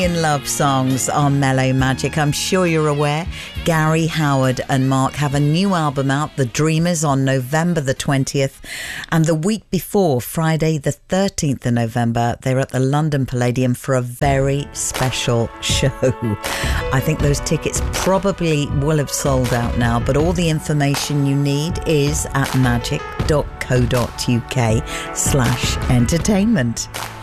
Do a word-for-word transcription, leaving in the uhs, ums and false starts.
In love songs on Mellow Magic. I'm sure you're aware Gary, Howard and Mark have a new album out, The Dreamers, on November the twentieth, and the week before, Friday the thirteenth of November, they're at the London Palladium for a very special show. I think those tickets probably will have sold out now, but all the information you need is at magic dot co dot uk slash entertainment.